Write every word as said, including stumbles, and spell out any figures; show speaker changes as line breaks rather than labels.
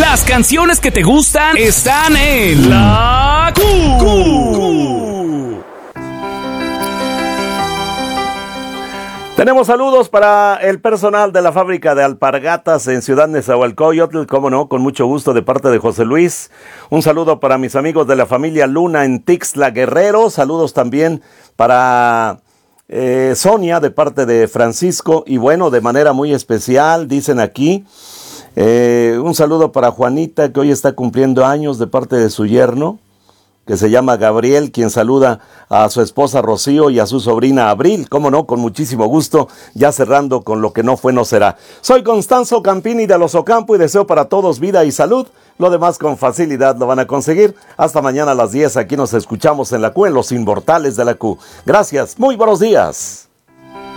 Las canciones que te gustan están en La Q.
Tenemos saludos para el personal de la fábrica de alpargatas en Ciudad Nezahualcóyotl, cómo no, con mucho gusto de parte de José Luis. Un saludo para mis amigos de la familia Luna en Tixla Guerrero. Saludos también para eh, Sonia de parte de Francisco. Y bueno, de manera muy especial, dicen aquí, eh, un saludo para Juanita, que hoy está cumpliendo años de parte de su yerno, que se llama Gabriel, quien saluda a su esposa Rocío y a su sobrina Abril, cómo no, con muchísimo gusto, ya cerrando con lo que no fue no será. Soy Constanzo Campini de Los Ocampo y deseo para todos vida y salud, lo demás con facilidad lo van a conseguir. Hasta mañana a las diez, aquí nos escuchamos en la Q, en Los Inmortales de la Q. Gracias, muy buenos días.